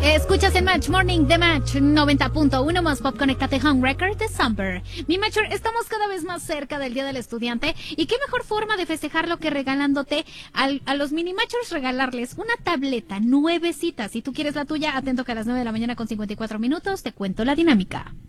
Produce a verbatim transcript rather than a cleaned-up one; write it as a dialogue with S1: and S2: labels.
S1: Escuchas el Match Morning de Match noventa punto uno más Pop. Conéctate Home Record de Samper. Mi Matcher, estamos cada vez más cerca del Día del Estudiante y qué mejor forma de festejarlo que regalándote al, a los mini Matchers, regalarles una tableta nuevecita. Si tú quieres la tuya, atento que a las nueve de la mañana con cincuenta y cuatro minutos te cuento la dinámica.